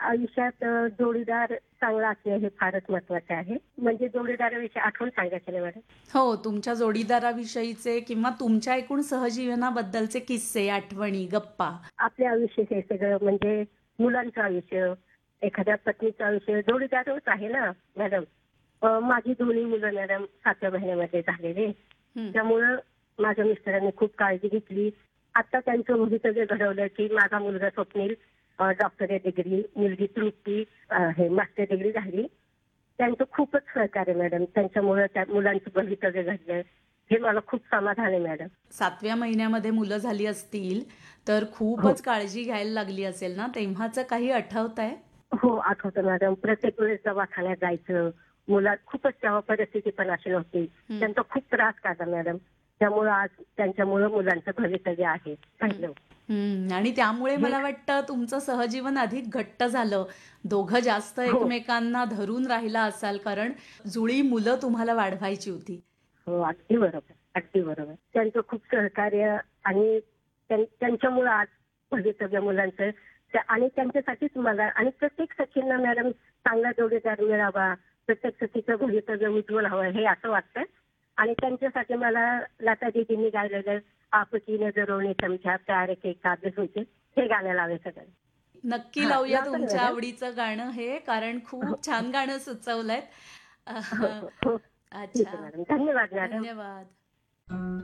आयुष्यात जोडीदार चांगला असणे हे फारच महत्वाचे आहे. म्हणजे जोडीदाराविषयी आठवण सांगायची नाही मॅडम. हो, तुमच्या जोडीदाराविषयीचे किंवा तुमच्या एकूण सहजीवनाबद्दलचे किस्से, आठवणी, गप्पा. आपले आयुष्य हे सगळं म्हणजे मुलांचं आयुष्य, एखाद्या पत्नीचं आयुष्य जोडीदारच आहे ना मॅडम. माझी दोन्ही मुलं मॅडम 7व्या महिन्यामध्ये झालेले. हं. त्यामुळं माझ्या मिस्टरांनी खूप काळजी घेतली. आता त्यांचं भवितव्य घडवलं की माझा मुलगा स्वप्नील डॉक्टरेट डिग्री, मुलगी तृप्ती हे मास्टर डिग्री झाली. त्यांचं खूपच सहकार्य मॅडम. त्यांच्यामुळे त्या मुलांचं भवितव्य घडलं. हे मला खूप समाधान आहे मॅडम. 7व्या महिन्यामध्ये मुलं झाली असतील, तर हो. खूपच काळजी घ्यायला लागली असेल ना? तेव्हाचं काही आठवतंय? हो, आठवतं मॅडम. प्रत्येक वेळेस दवाखान्यात जायचं. मुलात खूपच तेव्हा परिस्थिती पण अशी नव्हती. हं. त्यांचा खूप त्रास काढला मॅडम. त्यामुळं आज त्यांच्यामुळं मुलांचं भवितव्य आहे. हं. पहिलं. आणि त्यामुळे हे मला वाटतं तुमचं सहजीवन अधिक घट्ट झालं. दोघं जास्त हो, एकमेकांना धरून राहिला असाल, कारण जुळी मुलं तुम्हाला वाढवायची होती. हो. अगदी बरोबर. अगदी बरोबर. त्यांचं खूप सहकार्य आणि त्यांच्यामुळं आज भवितव्य मुलांचं आणि त्यांच्यासाठीच मला आणि प्रत्येक सखींना मॅडम चांगला जोडीदार मिळावा, प्रत्येक सखीचं भवितव्य उज्ज्वल हवं हे असं वाटतं. आणि त्यांच्यासाठी मला लता दीदींनी गायलेलं आपकी नजरों ने समझा प्यार के काबिल होते हे गाणं लावायचं सगळं. नक्की हां, लावूया लावता ना तुमच्या मॅडम? आवडीचं गाणं हे, कारण हो, खूप छान गाणं सुचवलंय. हो, हो, हो. ठीक आहे अच्छा. मॅडम. धन्यवाद मॅडम. धन्यवाद.